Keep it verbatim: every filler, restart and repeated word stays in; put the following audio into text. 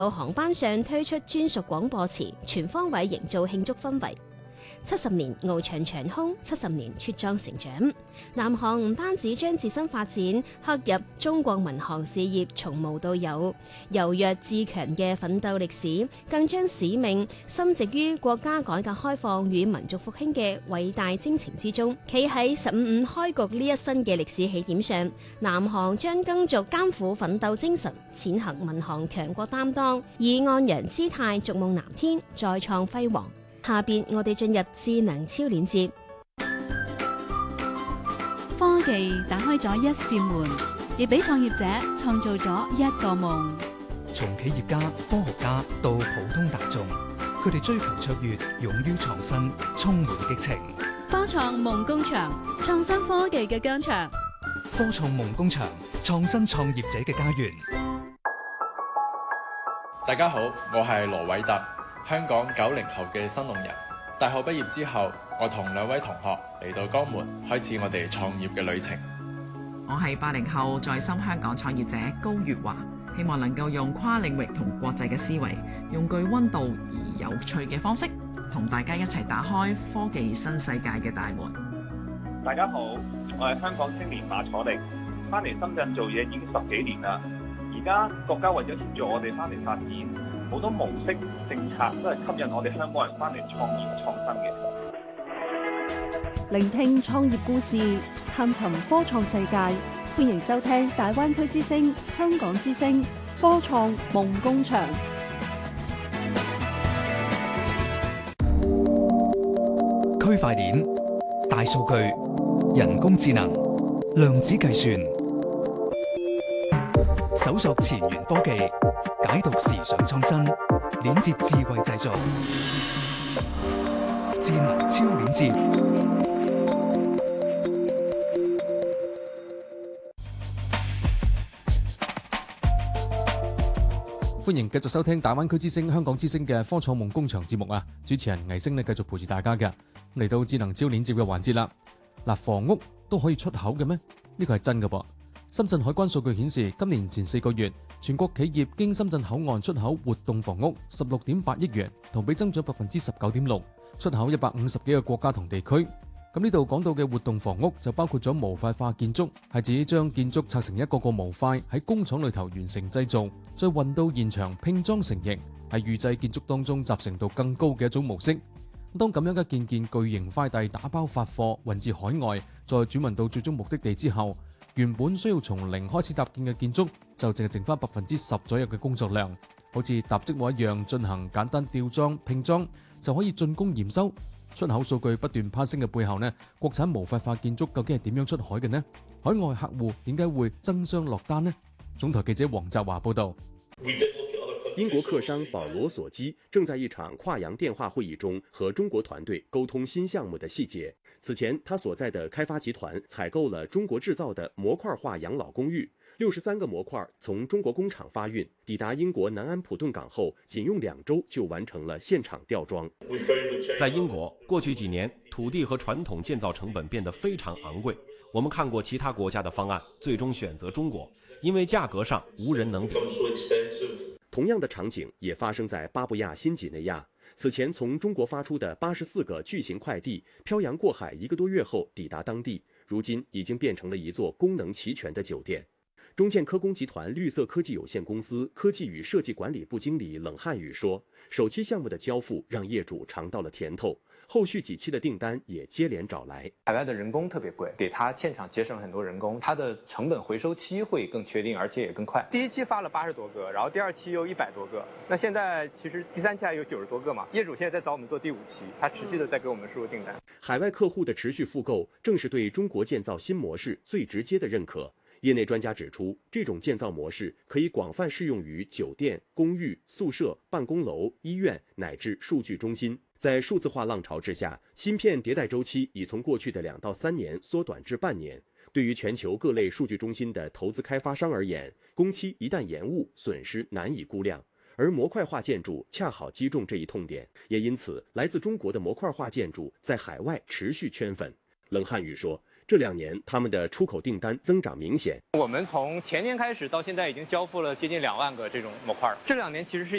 航班上推出專屬廣播詞，全方位營造慶祝氛圍。七十年翱翔長空，七十年茁壯成長。南航唔單止將自身發展刻入中國民航事業從無到有、由弱至強嘅奮鬥歷史，更將使命深植於國家改革開放與民族復興嘅偉大征程之中。企喺十五五開局呢一新嘅歷史起點上，南航將更續艱苦奮鬥精神，踐行民航強國擔當，以昂揚姿態逐夢藍天，再創輝煌。下邊我哋進入智能超鏈接。 科技打開咗一扇門，亦俾創業者創造咗一個夢。 從企業家、科學家到普通大眾，佢哋追求卓越，勇於創新，充滿激情。 科創夢工場，創新科技嘅疆場。 科創夢工場，創新創業者嘅家園。 大家好，我係羅偉特。香港九零後嘅新龍人，大學畢業之後，我同兩位同學嚟到江門，開始我哋創業嘅旅程。 我係八零後在深香港創業者高月華，希望能夠用跨領域同國際嘅思維，用具溫度而有趣嘅方式，同大家一齊打開科技新世界嘅大門。 大家好，我係香港青年馬楚力，翻嚟深圳做嘢已經十幾年啦。而家國家為咗協助我哋翻嚟發展，好多模式政策都係吸引我哋香港人翻嚟創業創新嘅。 聆聽創業故事，探尋科創世界，歡迎收聽大灣區之聲、香港之聲科創夢工場。 區塊鏈、大數據、人工智能、量子計算，搜索前沿科技，解讀時尚創新，鏈接智慧製造，智能超鏈接。 歡迎繼續收聽大灣區之聲、香港之聲嘅科創夢工場節目啊！主持人魏星呢繼續陪住大家嘅。嚟到智能超鏈接嘅環節啦。嗱，房屋都可以出口嘅咩？呢個係真嘅噃。深圳海關數據顯示，今年前四個月，全國企業經深圳口岸出口活動房屋十六點八億元，同比增長百分之十九點六，出口一百五十幾個國家同地區。咁呢度講到嘅活動房屋就包括咗模塊化建築，係指將建築拆成一個個模塊喺工廠裏頭完成製造，再運到現場拼裝成型，係預製建築當中集成度更高嘅一種模式。當咁樣嘅件件巨型快遞打包發貨運至海外，再轉運到最終目的地之後，原本需要從零開始搭建嘅建築就淨係剩翻百分之十左右嘅工作量，好似搭積木一樣進行簡單吊裝拼裝就可以竣工驗收。出口數據不斷攀升嘅背後呢，國產模塊化建築究竟係點樣出海嘅呢？海外客戶點解會爭相落單呢？總台記者黃澤華報道。 英國客商保羅索基正在一場跨洋電話會議中和中國團隊溝通新項目的細節。此前，他所在的開發集團採購了中國製造的模塊化養老公寓，六十三個模塊從中國工廠發運，抵達英國南安普頓港後，僅用兩週就完成了現場吊裝。 在英國，過去幾年土地和傳統建造成本變得非常昂貴，我們看過其他國家的方案，最終選擇中國，因為價格上無人能比。 同樣的場景也發生在巴布亞新幾內亞。此前從中國發出的八十四個巨型快遞漂洋過海一個多月後抵達當地，如今已經變成了一座功能齊全的酒店。中建科工集團綠色科技有限公司科技與設計管理部經理冷漢宇說，首期項目的交付讓業主嘗到了甜頭，後續幾期的訂單也接連找來。 海外的人工特別貴，給他現場節省很多人工，它的成本回收期會更確定，而且也更快。 第一期發了八十多個，然後第二期又一百多個，那現在其實第三期還有九十多個嘛。業主現在在找我們做第五期，他持續的在給我們輸入訂單。 海外客戶的持續復購，正是對中國建造新模式最直接的認可。業內專家指出，這種建造模式可以廣泛適用於酒店、公寓、宿舍、辦公樓、醫院乃至數據中心。在數字化浪潮之下，芯片迭代週期已從過去的兩到三年縮短至半年。對於全球各類數據中心的投資開發商而言，工期一旦延誤，損失難以估量。而模塊化建築恰好擊中這一痛點，也因此來自中國的模塊化建築在海外持續圈粉。冷漢宇說， 这两年他们的出口订单增长明显。 我们从前年开始到现在已经交付了接近两万个这种模块，这两年其实是